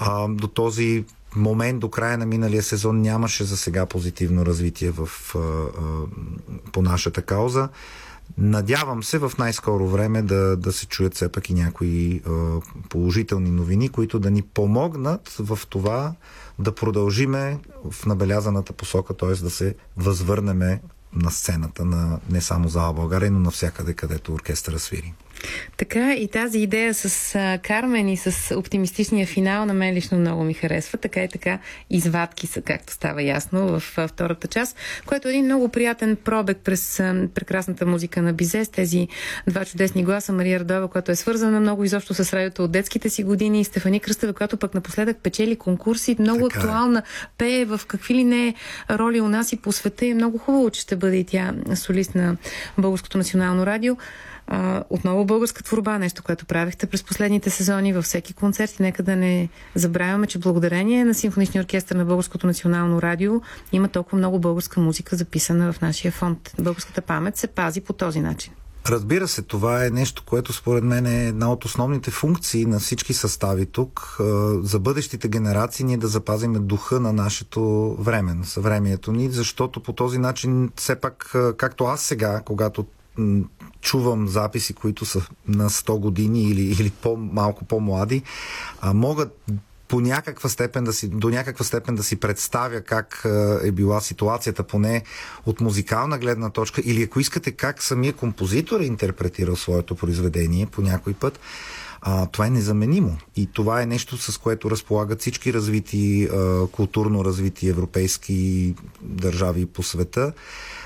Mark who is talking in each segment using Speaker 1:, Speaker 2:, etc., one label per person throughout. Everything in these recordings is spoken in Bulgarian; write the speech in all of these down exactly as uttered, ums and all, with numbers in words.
Speaker 1: А, до този момент, до края на миналия сезон, нямаше за сега позитивно развитие в, а, а, по нашата кауза. Надявам се в най-скоро време да, да се чуят все пак и някои а, положителни новини, които да ни помогнат в това да продължиме в набелязаната посока, т.е. да се възвърнеме на сцената на не само зала България, но навсякъде, където оркестъра свири.
Speaker 2: Така и тази идея с а, Кармен и с оптимистичния финал на мен лично много ми харесва. Така и така извадки са, както става ясно в а, втората част, което е един много приятен пробег през а, прекрасната музика на Бизе с тези два чудесни гласа. Мария Радоева, която е свързана много изобщо с радиото от детските си години, и Стефани Кръстева, която пък напоследък печели конкурси, много така актуална, е. Пее в какви ли не роли у нас и по света. Е много хубаво, че ще бъде и тя солист на Българското национално радио. Uh, отново българска творба, нещо, което правихте през последните сезони във всеки концерт, и нека да не забравяме, че благодарение на Симфоничния оркестър на Българското национално радио има толкова много българска музика записана в нашия фонд. Българската памет се пази по този начин.
Speaker 1: Разбира се, това е нещо, което според мен е една от основните функции на всички състави тук. За бъдещите генерации ние да запазим духа на нашето време, на съвремието ни, защото по този начин все пак, както аз сега, когато чувам записи, които са на сто години или, или по-малко по-млади, а, могат по някаква степен да си, до някаква степен да си представя как е била ситуацията, поне от музикална гледна точка, или ако искате как самия композитор е интерпретирал своето произведение по някой път. А, това е незаменимо. И това е нещо, с което разполагат всички развити, а, културно развити европейски държави по света.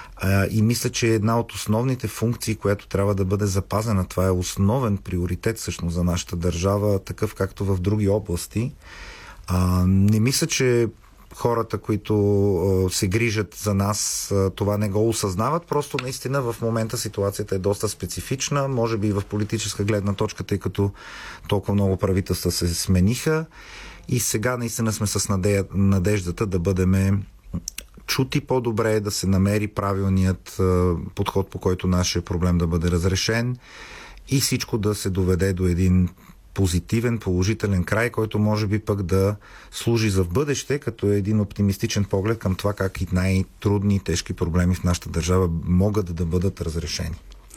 Speaker 1: И мисля, че една от основните функции, която трябва да бъде запазена, това е основен приоритет всъщност за нашата държава, такъв както в други области. А, не мисля, че хората, които а, се грижат за нас, а, това не го осъзнават. Просто наистина в момента ситуацията е доста специфична, може би и в политическа гледна точка, тъй като толкова много правителства се смениха. И сега наистина сме с надея, надеждата да бъдем чути по-добре, да се намери правилният а, подход, по който нашия проблем да бъде разрешен, и всичко да се доведе до един позитивен, положителен край, който може би пък да служи за в бъдеще като един оптимистичен поглед към това как и най-трудни и тежки проблеми в нашата държава могат да бъдат разрешени.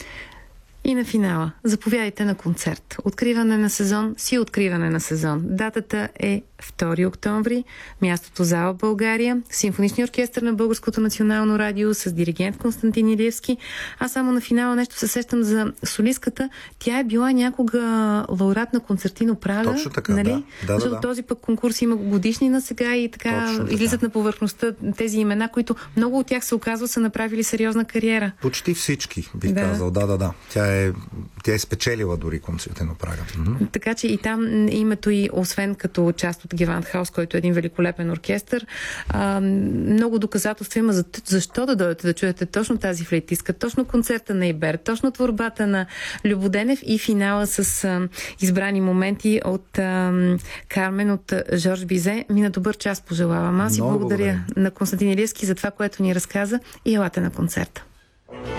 Speaker 2: И на финала, заповядайте на концерт. Откриване на сезон, си откриване на сезон. Датата е втори октомври, мястото зала България, Симфоничния оркестър на Българското национално радио с диригент Константин Илиевски. Аз само на финала нещо се сещам за солистката. Тя е била някога лауреат на концертино Прага.
Speaker 1: Точно така,
Speaker 2: нали?
Speaker 1: да. да,
Speaker 2: Защото
Speaker 1: да,
Speaker 2: този пък конкурс има годишнина сега и така излизат на повърхността тези имена, които много от тях се оказва са направили сериозна кариера.
Speaker 1: Почти всички, бих
Speaker 2: да.
Speaker 1: казал. Да, да, да. Тя е, тя е спечелила дори концертино Прага. Mm-hmm.
Speaker 2: Така че и там името и, освен като част от Гевандхаус, който е един великолепен оркестър, а, много доказателства има за защо да дойдете да чуете точно тази флейтистка, точно концерта на Ибер, точно творбата на Любоденев и финала с а, избрани моменти от а, Кармен, от Жорж Бизе. Мина добър час пожелавам. Аз и благодаря, благодаря на Константин Илиевски за това, което ни разказа, и елате на концерта.